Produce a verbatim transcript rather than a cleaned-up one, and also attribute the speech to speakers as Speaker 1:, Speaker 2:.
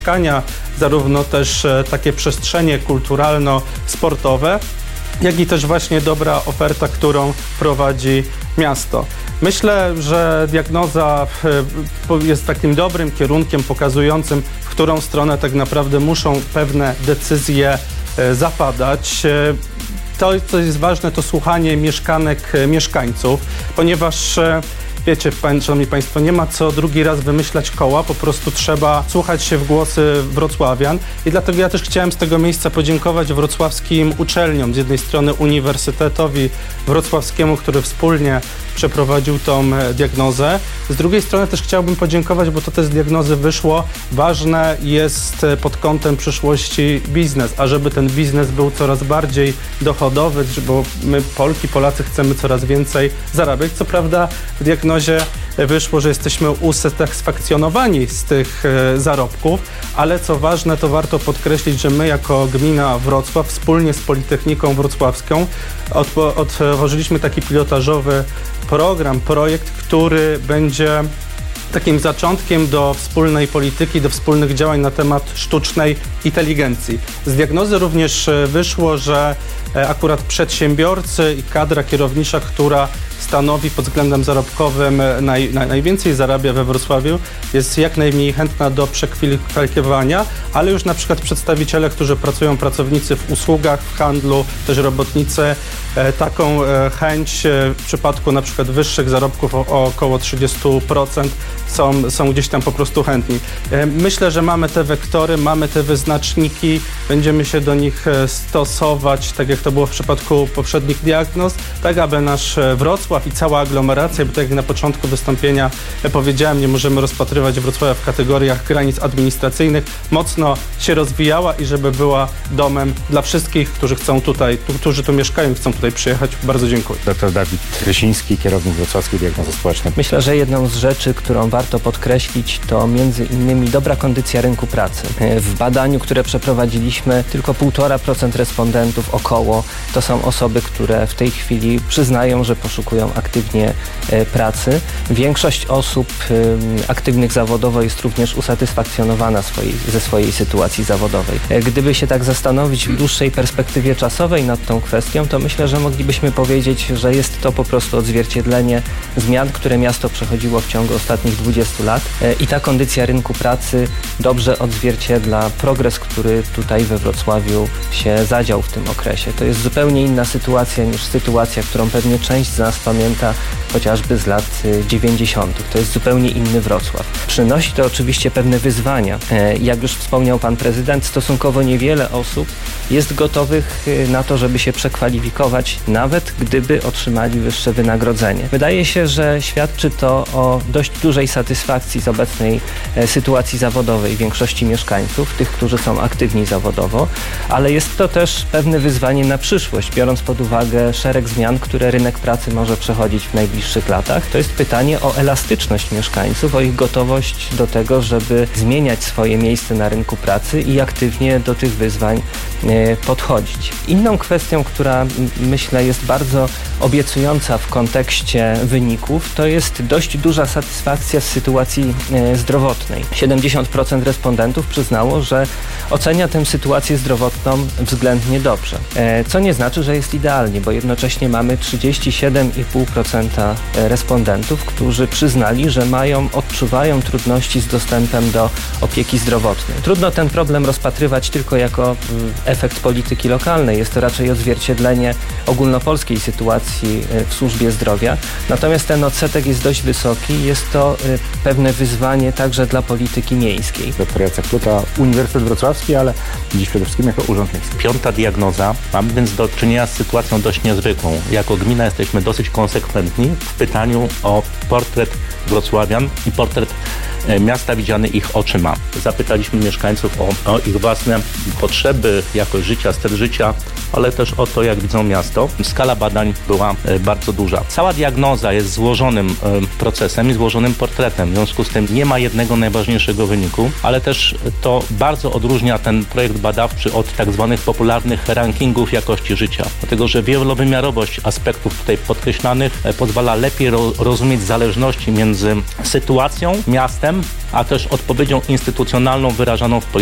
Speaker 1: mieszkania, zarówno też takie przestrzenie kulturalno-sportowe, jak i też właśnie dobra oferta, którą prowadzi miasto. Myślę, że diagnoza jest takim dobrym kierunkiem pokazującym, w którą stronę tak naprawdę muszą pewne decyzje zapadać. To, co jest ważne, to słuchanie mieszkanek mieszkańców, ponieważ wiecie, szanowni państwo, nie ma co drugi raz wymyślać koła, po prostu trzeba słuchać się w głosy wrocławian i dlatego ja też chciałem z tego miejsca podziękować wrocławskim uczelniom, z jednej strony Uniwersytetowi Wrocławskiemu, który wspólnie przeprowadził tą diagnozę, z drugiej strony też chciałbym podziękować, bo to też z diagnozy wyszło, ważne jest pod kątem przyszłości biznes, a żeby ten biznes był coraz bardziej dochodowy, bo my Polki, Polacy chcemy coraz więcej zarabiać, co prawda w diagnozie wyszło, że jesteśmy usatysfakcjonowani z tych e, zarobków, ale co ważne, to warto podkreślić, że my jako gmina Wrocław wspólnie z Politechniką Wrocławską otwo- otworzyliśmy taki pilotażowy program, projekt, który będzie takim zaczątkiem do wspólnej polityki, do wspólnych działań na temat sztucznej inteligencji. Z diagnozy również wyszło, że akurat przedsiębiorcy i kadra kierownicza, która stanowi pod względem zarobkowym naj, naj, najwięcej zarabia we Wrocławiu, jest jak najmniej chętna do przekwalifikowania, ale już na przykład przedstawiciele, którzy pracują, pracownicy w usługach, w handlu, też robotnicy, e, taką e, chęć e, w przypadku na przykład wyższych zarobków o, o około trzydzieści procent są, są gdzieś tam po prostu chętni. E, myślę, że mamy te wektory, mamy te wyznaczniki, będziemy się do nich stosować, tak jak to było w przypadku poprzednich diagnoz, tak aby nasz Wrocław i cała aglomeracja, bo tak jak na początku wystąpienia powiedziałem, nie możemy rozpatrywać Wrocławia w kategoriach granic administracyjnych, mocno się rozwijała i żeby była domem dla wszystkich, którzy chcą tutaj, którzy tu mieszkają i chcą tutaj przyjechać. Bardzo dziękuję.
Speaker 2: Doktor Dawid Rysiński, kierownik Wrocławskiej Diagnozy Społecznej.
Speaker 3: Myślę, że jedną z rzeczy, którą warto podkreślić, to między innymi dobra kondycja rynku pracy. W badaniu, które przeprowadziliśmy, tylko półtora procent respondentów około to są osoby, które w tej chwili przyznają, że poszukują aktywnie pracy. Większość osób aktywnych zawodowo jest również usatysfakcjonowana swojej, ze swojej sytuacji zawodowej. Gdyby się tak zastanowić w dłuższej perspektywie czasowej nad tą kwestią, to myślę, że moglibyśmy powiedzieć, że jest to po prostu odzwierciedlenie zmian, które miasto przechodziło w ciągu ostatnich dwudziestu lat i ta kondycja rynku pracy dobrze odzwierciedla progres, który tutaj we Wrocławiu się zadział w tym okresie. To jest zupełnie inna sytuacja niż sytuacja, którą pewnie część z nas pamięta chociażby z lat dziewięćdziesiątych. To jest zupełnie inny Wrocław. Przynosi to oczywiście pewne wyzwania. Jak już wspomniał pan prezydent, stosunkowo niewiele osób jest gotowych na to, żeby się przekwalifikować, nawet gdyby otrzymali wyższe wynagrodzenie. Wydaje się, że świadczy to o dość dużej satysfakcji z obecnej sytuacji zawodowej większości mieszkańców, tych, którzy są aktywni zawodowo, ale jest to też pewne wyzwanie na przyszłość, biorąc pod uwagę szereg zmian, które rynek pracy może przechodzić w najbliższych latach. To jest pytanie o elastyczność mieszkańców, o ich gotowość do tego, żeby zmieniać swoje miejsce na rynku pracy i aktywnie do tych wyzwań podchodzić. Inną kwestią, która myślę jest bardzo obiecująca w kontekście wyników, to jest dość duża satysfakcja z sytuacji zdrowotnej. siedemdziesiąt procent respondentów przyznało, że ocenia tę sytuację zdrowotną względnie dobrze. Co nie znaczy, że jest idealnie, bo jednocześnie mamy trzydzieści siedem i pół procent respondentów, którzy przyznali, że mają, odczuwają trudności z dostępem do opieki zdrowotnej. Trudno ten problem rozpatrywać tylko jako efekt polityki lokalnej. Jest to raczej odzwierciedlenie ogólnopolskiej sytuacji w służbie zdrowia. Natomiast ten odsetek jest dość wysoki. Jest to pewne wyzwanie także dla polityki miejskiej.
Speaker 2: Doktor Jacek Pluta, Uniwersytet Wrocławski, ale dziś przede wszystkim jako Urząd Miejski.
Speaker 4: Piąta diagnoza. Mamy więc do czynienia z sytuacją dość niezwykłą. Jako gmina jesteśmy dosyć konsekwentni w pytaniu o portret wrocławian i portret miasta widziany ich oczyma. Zapytaliśmy mieszkańców o, o ich własne potrzeby, jakość życia, styl życia, ale też o to, jak widzą miasto. Skala badań była bardzo duża. Cała diagnoza jest złożonym procesem i złożonym portretem. W związku z tym nie ma jednego najważniejszego wyniku, ale też to bardzo odróżnia ten projekt badawczy od tak zwanych popularnych rankingów jakości życia. Dlatego, że wielowymiarowość aspektów tutaj podkreślanych pozwala lepiej ro- rozumieć zależności między sytuacją, miastem a też odpowiedzią instytucjonalną wyrażaną w polityce